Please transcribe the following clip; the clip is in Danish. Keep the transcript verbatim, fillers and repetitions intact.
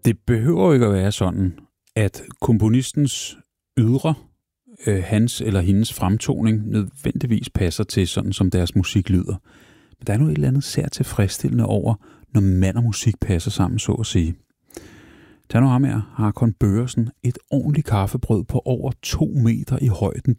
Det behøver jo ikke at være sådan, at komponistens ydre, øh, hans eller hendes fremtoning, nødvendigvis passer til sådan, som deres musik lyder. Men der er noget et eller andet særligt tilfredsstillende over, når mand og musik passer sammen, så at sige. Tag nu ham her, Håkon Børresen, et ordentligt kaffebrød på over to meter i højden.